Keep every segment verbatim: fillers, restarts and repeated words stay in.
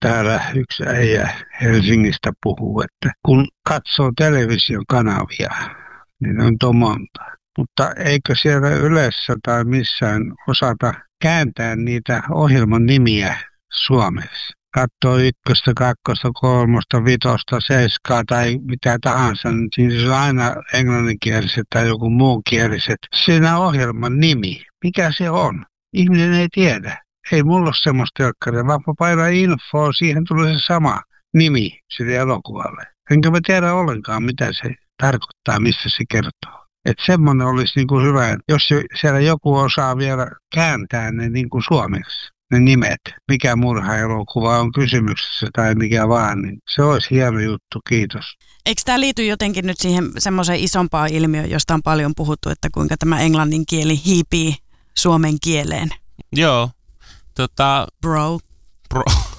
täällä yksi äijä Helsingistä puhuu, että kun katsoo television kanavia, niin on to monta. Mutta eikö siellä Ylessä tai missään osata kääntää niitä ohjelman nimiä suomeksi? Katsoo ykköstä, kakkosta, kolmosta, vitosta, seiskaa tai mitä tahansa, niin siinä on aina englanninkieliset tai joku muunkieliset. Siinä ohjelman nimi, mikä se on? Ihminen ei tiedä. Ei mulla ole semmoista telkkaria, vaan painaa infoa, siihen tulee se sama nimi sille elokuvalle. Enkä mä tiedä ollenkaan, mitä se tarkoittaa, missä se kertoo. Että semmoinen olisi niinku hyvä, jos siellä joku osaa vielä kääntää ne niinku suomeksi, ne nimet, mikä murha-elokuva on kysymyksessä tai mikä vaan, niin se olisi hieno juttu, kiitos. Eikö tämä liity jotenkin nyt siihen semmoiseen isompaan ilmiöön, josta on paljon puhuttu, että kuinka tämä englannin kieli hiipii suomen kieleen? Joo. Tota, bro. bro.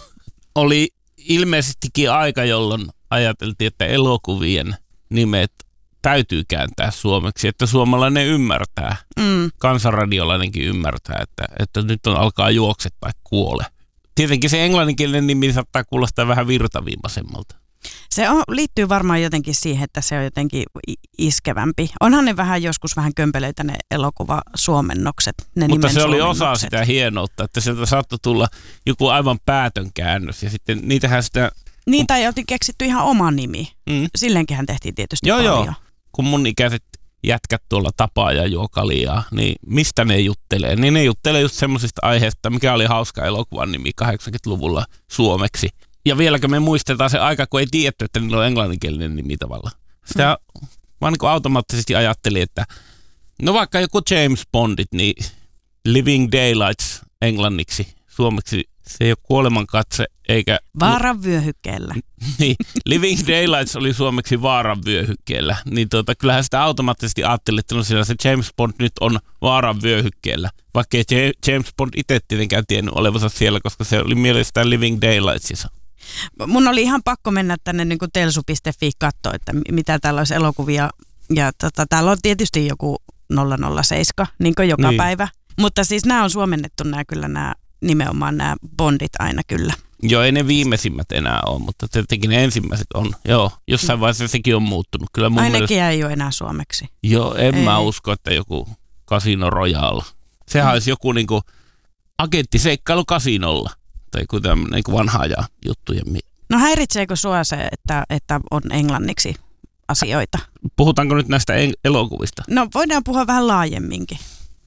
Oli ilmeisestikin aika, jolloin ajateltiin, että elokuvien nimet täytyy kääntää suomeksi, että suomalainen ymmärtää. Mm. Kansanradiolainenkin ymmärtää, että, että nyt on alkaa juokse tai kuole. Tietenkin se englanninkielinen nimi saattaa kuulostaa vähän virtaviimaisemmalta. Se on, liittyy varmaan jotenkin siihen, että se on jotenkin iskevämpi. Onhan ne vähän joskus vähän kömpelöitä ne elokuvasuomennokset, ne Mutta se oli osa sitä hienoutta, että sieltä saattoi tulla joku aivan päätön käännös ja sitten niitähän sitä... Niin, tai oltiin keksitty ihan oma nimi. Mm. Silleenkinhän tehtiin tietysti joo, paljon. Joo, kun mun ikäiset jätkät tuolla tapaa ja juo kaljaa, niin mistä ne juttelee? Niin ne juttelee just semmoisista aiheista, mikä oli hauska elokuvan nimi kahdeksankymmentäluvulla suomeksi. Ja vieläkö me muistetaan se aika, kun ei tiedetty, että niillä on englanninkielinen nimi tavalla. Sitä mm. vaan niin kuin automaattisesti ajattelin, että no vaikka joku James Bondit, niin Living Daylights englanniksi, suomeksi se ei ole kuolemankatse eikä... Vaaran vyöhykkeellä. Niin, Living Daylights oli suomeksi vaaran vyöhykkeellä. Niin tuota, kyllähän sitä automaattisesti ajattelin, että no siellä se James Bond nyt on vaaran vyöhykkeellä. Vaikka ei James Bond itse tietenkään tiennyt olevansa siellä, koska se oli mielestään Living Daylightsissa. Mun oli ihan pakko mennä tänne niin kuin telsu piste fi katsoa, että mitä täällä olisi elokuvia. Ja tota, täällä on tietysti joku nolla nolla seitsemän, niin kuin joka niin. päivä. Mutta siis nämä on suomennettu nämä kyllä nämä, nimenomaan nämä Bondit aina kyllä. Joo, ei ne viimeisimmät enää ole, mutta tietenkin ne ensimmäiset on. Joo, jossain vaiheessa sekin on muuttunut. Kyllä mun Ainakin mielestä... ei ole enää suomeksi. Joo, en ei. mä usko, että joku Casino Royale. Sehän mm. olisi joku niinku agenttiseikkailu kasinolla. Tai kuten niinku vanha ajan juttujen. No häiritseekö sua se, että, että on englanniksi asioita? Puhutaanko nyt näistä en- elokuvista? No voidaan puhua vähän laajemminkin.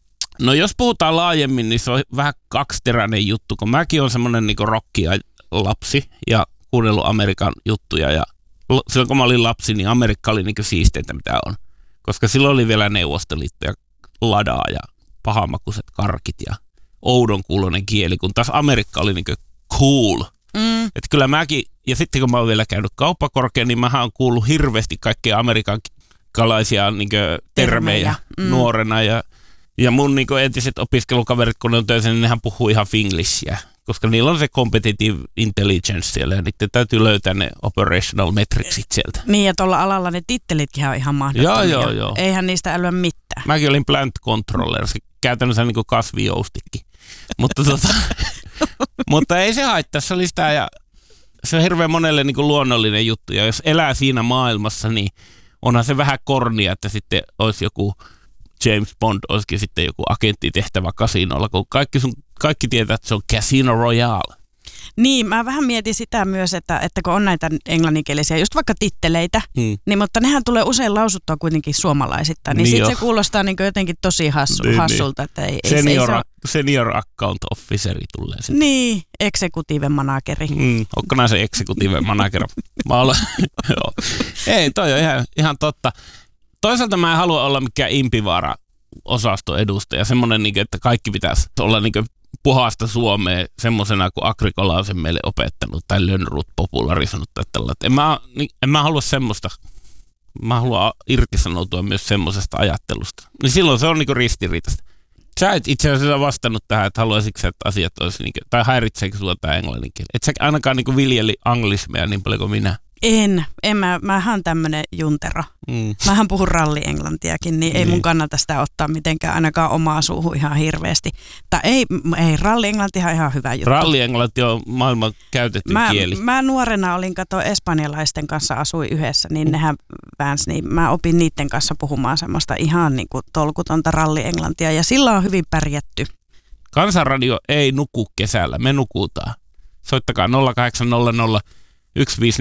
No jos puhutaan laajemmin, niin se on vähän kaksiteräinen juttu, kun mäkin olen semmoinen niinku rockia lapsi ja kuunnellut Amerikan juttuja. Ja silloin kun mä olin lapsi, niin Amerikka oli niinku siisteintä mitä on. Koska silloin oli vielä Neuvostoliitto ja ladaa ja pahamakuiset karkit ja oudon kuuloinen kieli, kun taas Amerikka oli niinku cool. Mm. Että kyllä mäkin, ja sitten kun mä oon vielä käynyt kauppakorkean, niin mähän oon kuullut hirveästi kaikkia amerikkalaisia niinku termejä mm. nuorena. Ja, ja mun niinku entiset opiskelukaverit, kun ne on töissä, niin nehän puhuu ihan finglishia. Koska niillä on se competitive intelligence siellä, ja niiden täytyy löytää ne operational metricsit sieltä. Niin, ja tuolla alalla ne tittelitkin on ihan mahdottomia. Joo, joo, joo. Eihän niistä älyä mitään. Mäkin olin plant controller, se käytännössä niin kuin kasvijoustikin. mutta, tota, mutta ei se haittaa, se oli sitä, ja se on hirveän monelle niin kuin luonnollinen juttu, ja jos elää siinä maailmassa, niin onhan se vähän kornia, että sitten olisi joku James Bond, olisikin sitten joku agenttitehtävä kasinolla, kun kaikki, sun, kaikki tietää, että se on Casino Royale. Niin, mä vähän mietin sitä myös, että, että kun on näitä englanninkielisiä, just vaikka titteleitä, hmm. niin, mutta nehän tulee usein lausuttua kuitenkin suomalaisittain, niin, niin sitten se kuulostaa niin jotenkin tosi hassu, niin, hassulta. Että ei, senior, ei se senior account officeri tulee sitten. Niin, executive manageri. Hmm, onko näin se executive manager? Mä olen, joo. Ei, toi on ihan, ihan totta. Toisaalta mä en halua olla mikään impivaara-osaston edustaja, semmoinen, että kaikki pitäisi olla niin puhasta Suomea semmoisena, kuin Agrikola on sen meille opettanut tai Lönnrot popularisoinut. En mä, en mä halua semmoista. Mä haluan irtisanoutua myös semmoisesta ajattelusta. Niin silloin se on niin ristiriitaista. Sä et itse asiassa vastannut tähän, että haluaisitko että asiat olisi, niin kuin, tai häiritseekö sulla tämä englannin kieli? Et sä ainakaan niin viljeli anglismeja niin paljon kuin minä. En, en mä, mähän on tämmönen juntero. Mm. Mähän puhun rallienglantiakin, niin ei niin. mun kannata sitä ottaa mitenkään ainakaan omaa suuhun ihan hirveästi. Tai ei, ei rallienglantihan ihan hyvä juttu. Rallienglanti on maailman käytetty mä, kieli. Mä nuorena olin, kato, espanjalaisten kanssa asui yhdessä, niin nehän väänsi, niin mä opin niiden kanssa puhumaan semmoista ihan niin kuin tolkutonta rallienglantia ja sillä on hyvin pärjätty. Kansanradio ei nuku kesällä, me nukutaan. Soittakaa nolla kahdeksan nolla nolla yksi viisi